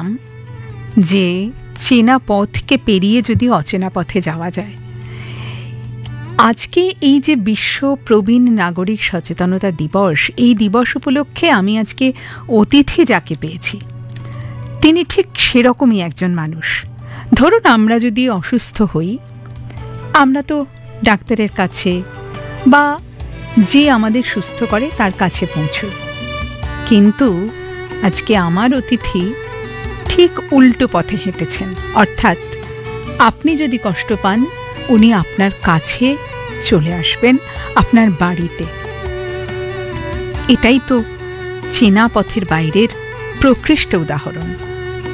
বলেছিলাম যে চেনা পথকে পেরিয়ে যদি অচেনা পথে যাওয়া যায়। আজকে এই যে বিশ্ব প্রবীণ নাগরিক সচেতনতা দিবস, এই দিবস উপলক্ষে আমি আজকে অতিথি যাকে পেয়েছি তিনি ঠিক সেরকমই একজন মানুষ। ধরুন আমরা যদি অসুস্থ হই, আমরা তো ডাক্তারের কাছে বা যে আমাদের সুস্থ করে তার কাছে পৌঁছই, কিন্তু আজকে আমার অতিথি ঠিক উল্টো পথে হেঁটেছেন। অর্থাৎ আপনি যদি কষ্ট পান, উনি আপনার কাছে চলে আসবেন, আপনার বাড়িতে। এটাই তো চেনা পথের বাইরের প্রকৃষ্ট উদাহরণ।